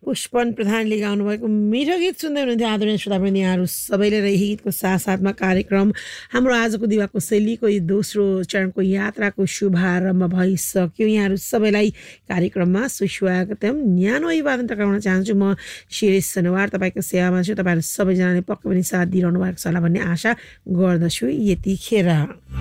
पुष्पन प्रधानले गाउनुभएको मिठो गीत सुन्दै हुनुहुन्थ्यो आदरणीय श्रोतावृन्द यहाँहरू सबैले र यही गीतको साथसाथमा कार्यक्रम हाम्रो आजको दिवाको शैलीको यो दोस्रो चरणको यात्राको शुभारम्भ भइसक्यो। यहाँहरू सबैलाई कार्यक्रममा सुस्वागतम। न्यानो अभिवादन टक्राउन चाहन्छु। म शिरेश सनवार तपाईँको सेवामा छु। तपाईँहरू सबैजनाले पक्कै पनि साथ दिइरहनु भएको छ होला भन्ने आशा गर्दछु यतिखेर।